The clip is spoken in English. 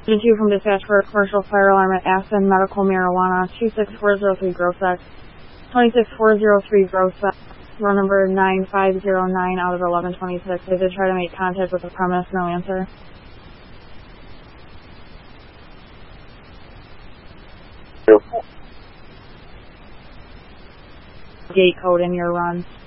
Agent 2 from dispatch for a commercial fire alarm at Aspen Medical Marijuana, 26403 Grossex, 26403 Grossex, row number 9509 out of 1126. They did try to make contact with the premise, no answer. Gate code in your run.